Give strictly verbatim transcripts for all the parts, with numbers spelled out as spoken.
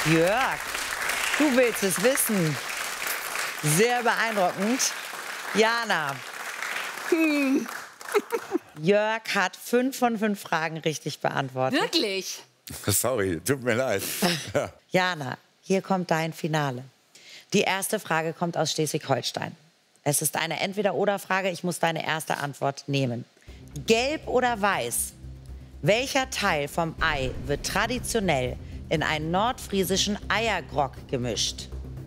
Jörg, du willst es wissen. Sehr beeindruckend. Jana. Hm. Jörg hat fünf von fünf Fragen richtig beantwortet. Wirklich? Sorry, tut mir leid. Ja. Jana, hier kommt dein Finale. Die erste Frage kommt aus Schleswig-Holstein. Es ist eine Entweder-oder-Frage. Ich muss deine erste Antwort nehmen. Gelb oder weiß? Welcher Teil vom Ei wird traditionell in einen nordfriesischen Eiergrog gemischt?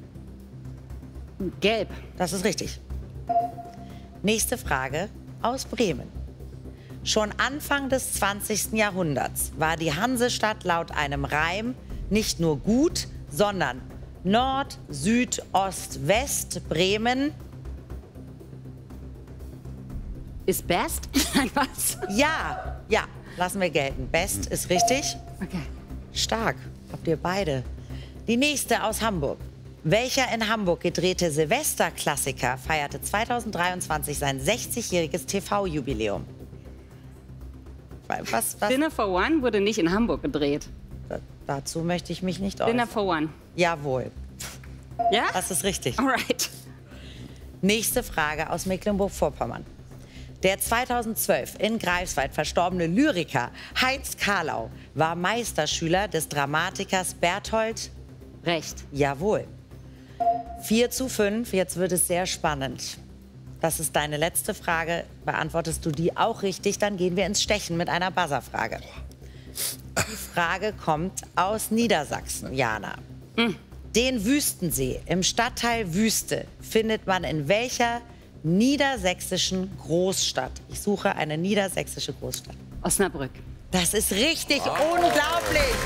Gelb. Das ist richtig. Nächste Frage aus Bremen. Schon Anfang des zwanzigsten Jahrhunderts war die Hansestadt laut einem Reim nicht nur gut, sondern Nord, Süd, Ost, West, Bremen. Ist best? Nein, was? Ja, ja, lassen wir gelten. Best ist richtig. Okay. Stark, habt ihr beide. Die nächste aus Hamburg. Welcher in Hamburg gedrehte Silvesterklassiker feierte zweitausenddreiundzwanzig sein sechzigjähriges T V-Jubiläum? Was, was? Dinner for One wurde nicht in Hamburg gedreht. Da, dazu möchte ich mich nicht äußern. Dinner for One. Jawohl, Ja? das ist richtig. Alright. Nächste Frage aus Mecklenburg-Vorpommern. Der zweitausendzwölf in Greifswald verstorbene Lyriker Heinz Karlau war Meisterschüler des Dramatikers Berthold. Recht. Jawohl. vier zu fünf, jetzt wird es sehr spannend. Das ist deine letzte Frage. Beantwortest du die auch richtig, dann gehen wir ins Stechen mit einer Buzzer-Frage. Die Frage kommt aus Niedersachsen, Jana. Mhm. Den Wüstensee im Stadtteil Wüste findet man in welcher niedersächsischen Großstadt? Ich suche eine niedersächsische Großstadt. Osnabrück. Das ist richtig, unglaublich.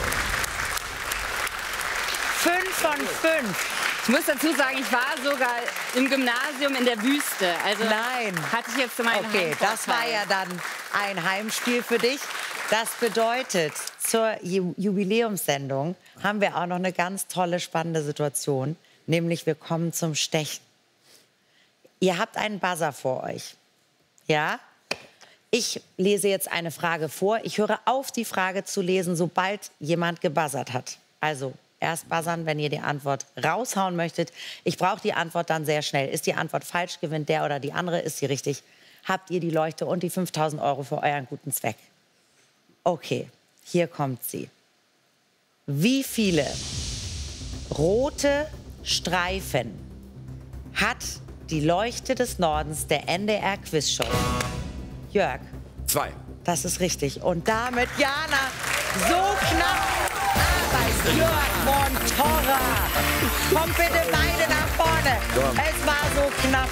Fünf von fünf. Ich muss dazu sagen, ich war sogar im Gymnasium in der Wüste. Also Nein. hatte ich jetzt so meinen Okay, das war ja dann ein Heimspiel für dich. Das bedeutet, zur Ju- Jubiläumssendung haben wir auch noch eine ganz tolle, spannende Situation. Nämlich, wir kommen zum Stechen. Ihr habt einen Buzzer vor euch. Ja? Ich lese jetzt eine Frage vor. Ich höre auf, die Frage zu lesen, sobald jemand gebuzzert hat. Also erst buzzern, wenn ihr die Antwort raushauen möchtet. Ich brauche die Antwort dann sehr schnell. Ist die Antwort falsch, gewinnt der oder die andere. Ist sie richtig, habt ihr die Leuchte und die fünftausend Euro für euren guten Zweck. Okay, hier kommt sie. Wie viele rote Streifen hat die Leuchte des Nordens der N D R-Quizshow? Jörg, Zwei. das ist richtig. Und damit, Jana, so knapp. Aber Jörg Montorra, kommt bitte beide nach vorne. Es war so knapp.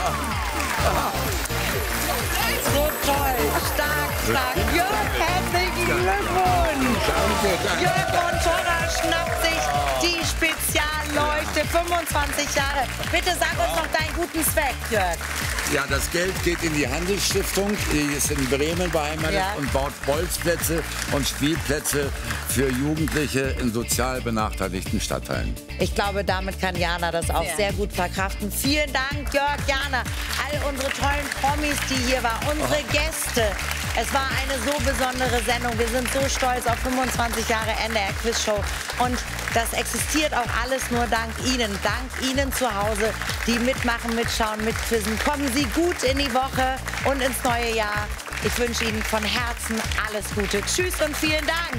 So toll, stark, stark. Jörg, herzlichen Glückwunsch. Jörg Montorra schnappt sich die Spezialleuchte, fünfundzwanzig Jahre. Bitte sag uns noch deinen guten Zweck, Jörg. Ja, das Geld geht in die Handelsstiftung, die ist in Bremen beheimatet Ja. und baut Bolzplätze und Spielplätze für Jugendliche in sozial benachteiligten Stadtteilen. Ich glaube, damit kann Jana das auch sehr, Sehr. gut verkraften. Vielen Dank, Jörg, Jana, all unsere tollen Promis, die hier waren, unsere Gäste. Es war eine so besondere Sendung. Wir sind so stolz auf fünfundzwanzig Jahre N D R-Quizshow. Und das existiert auch alles nur dank Ihnen. Dank Ihnen zu Hause, die mitmachen, mitschauen, mitquizzen. Kommen Sie gut in die Woche und ins neue Jahr. Ich wünsche Ihnen von Herzen alles Gute. Tschüss und vielen Dank.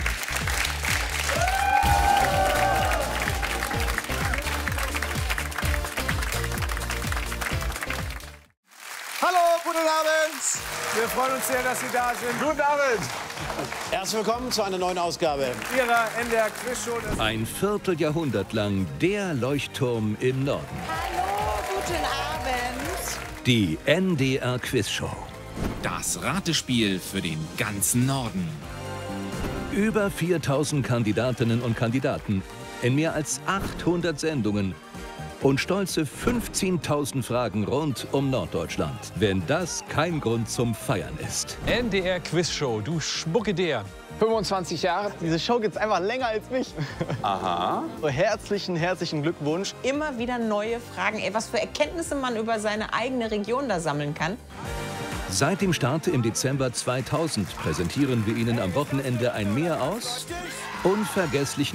Hallo, guten Abend. Wir freuen uns sehr, dass Sie da sind. Guten Abend. Herzlich willkommen zu einer neuen Ausgabe Ihrer N D R-Quizshow. Ein Vierteljahrhundert lang der Leuchtturm im Norden. Hallo, guten Abend. Die N D R-Quizshow. Das Ratespiel für den ganzen Norden. Über viertausend Kandidatinnen und Kandidaten in mehr als achthundert Sendungen und stolze fünfzehntausend Fragen rund um Norddeutschland. Wenn das kein Grund zum Feiern ist. N D R-Quizshow, du Schmucke der. fünfundzwanzig Jahre. Diese Show gibt's einfach länger als mich. Aha. So, herzlichen, herzlichen Glückwunsch. Immer wieder neue Fragen, ey, was für Erkenntnisse man über seine eigene Region da sammeln kann. Seit dem Start im Dezember zweitausend präsentieren wir Ihnen am Wochenende ein Mehr aus unvergesslichen